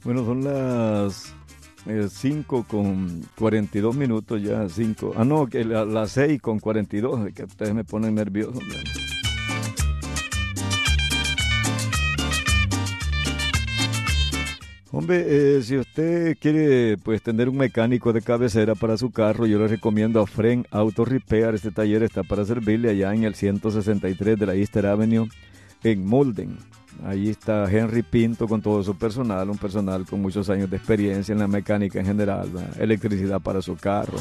Bueno, son las 5:42 ya, 5. Ah, no, que las 6:42, que ustedes me ponen nervioso. Hombre, si usted quiere pues tener un mecánico de cabecera para su carro, yo le recomiendo a Fren Auto Repair. Este taller está para servirle allá en el 163 de la Easter Avenue en Molden. Ahí está Henry Pinto con todo su personal, un personal con muchos años de experiencia en la mecánica en general, electricidad para su carro.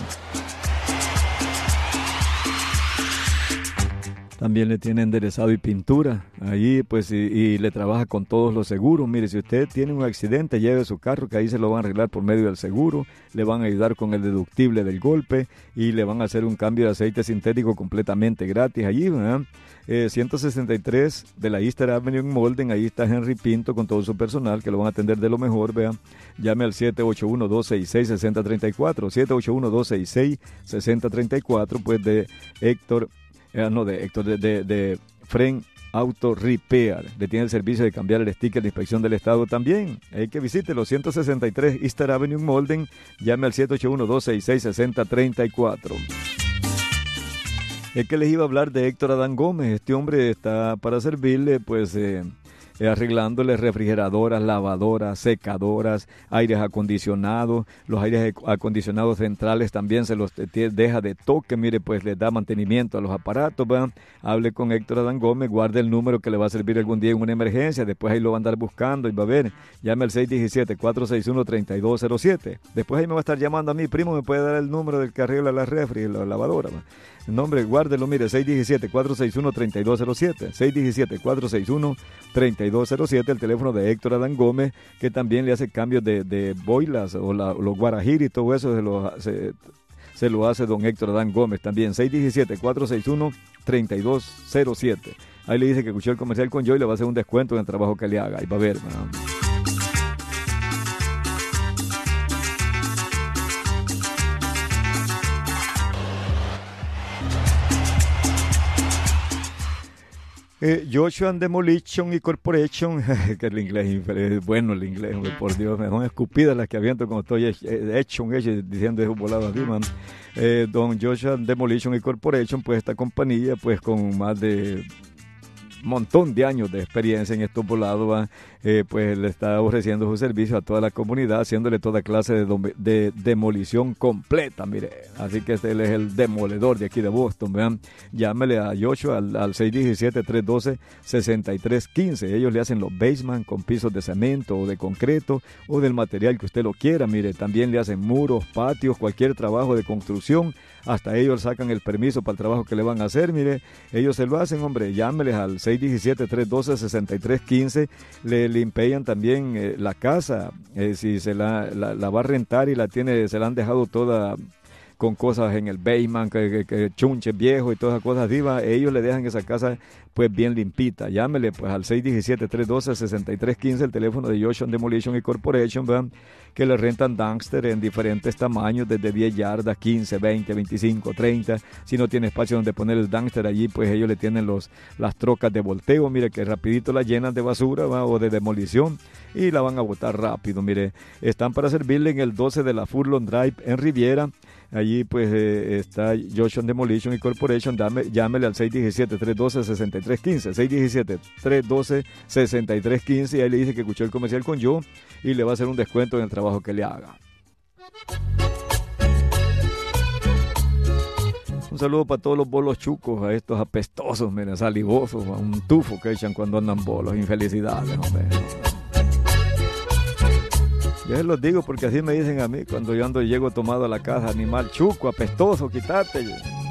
También le tiene enderezado y pintura. Ahí pues y le trabaja con todos los seguros. Mire, si usted tiene un accidente, lleve su carro, que ahí se lo van a arreglar por medio del seguro. Le van a ayudar con el deductible del golpe y le van a hacer un cambio de aceite sintético completamente gratis allí, ¿verdad? 163 de la Easter Avenue en Molden. Ahí está Henry Pinto con todo su personal, que lo van a atender de lo mejor, vean. Llame al 781-266-6034. 781-266-6034, pues de Héctor... de Fren Auto Repair. Le tiene el servicio de cambiar el sticker de inspección del estado también. Hay que visite los 163 Easter Avenue en Molden. Llame al 781-266-6034. Es que les iba a hablar de Héctor Adán Gómez. Este hombre está para servirle, pues... arreglándole refrigeradoras, lavadoras, secadoras, aires acondicionados. Los aires acondicionados centrales también se los deja de toque. Mire, pues le da mantenimiento a los aparatos, ¿verdad? Hable con Héctor Adán Gómez, guarde el número que le va a servir algún día en una emergencia. Después ahí lo va a andar buscando y va a ver. Llame al 617-461-3207. Después ahí me va a estar llamando a mí. Primo, ¿me puede dar el número del que arregla la refri y la lavadora? El nombre, guárdelo, mire, 617-461-3207. 617-461-3207, el teléfono de Héctor Adán Gómez, que también le hace cambios de boilas o los guarajiri y todo eso se lo hace don Héctor Adán Gómez también. 617-461-3207. Ahí le dice que escuchó el comercial con yo y le va a hacer un descuento en el trabajo que le haga. Ahí va a ver, ¿no? Joshua Demolition y Corporation, que el inglés es bueno, el inglés, por Dios, me son escupidas las que aviento cuando estoy hecho diciendo eso volado así, man. Don Joshua Demolition y Corporation, pues esta compañía, pues con más de montón de años de experiencia en estos volados, pues le está ofreciendo su servicio a toda la comunidad, haciéndole toda clase de demolición completa, mire. Así que él es el demoledor de aquí de Boston, vean. Llámele a Joshua al 617-312-6315. Ellos le hacen los basement con pisos de cemento o de concreto o del material que usted lo quiera, mire. También le hacen muros, patios, cualquier trabajo de construcción. Hasta ellos sacan el permiso para el trabajo que le van a hacer, mire. Ellos se lo hacen, hombre. Llámeles al 617-312-6315. Le limpian también la casa. Si se la va a rentar y se la han dejado toda con cosas en el basement, que chunches viejos y todas esas cosas así, ellos le dejan esa casa pues bien limpita. Llámele pues al 617-312-6315, el teléfono de Joshua Demolition y Corporation, ¿verdad? Que le rentan dumpster en diferentes tamaños, desde 10 yardas, 15, 20, 25, 30. Si no tiene espacio donde poner el dumpster allí, pues ellos le tienen las trocas de volteo, mire, que rapidito la llenan de basura, ¿va? O de demolición y la van a botar rápido, mire. Están para servirle en el 12 de la Furlong Drive en Riviera. Allí pues está Joshua Demolition y Corporation. Llámele al 617-312-6315, 617-312-6315, y ahí le dice que escuchó el comercial con yo y le va a hacer un descuento en el trabajo que le haga. Un saludo para todos los bolos chucos, a estos apestosos, mira, salivosos, a un tufo que echan cuando andan bolos. Infelicidades, hombre. Yo les los digo porque así me dicen a mí cuando yo llego tomado a la casa: animal chuco, apestoso, quítate.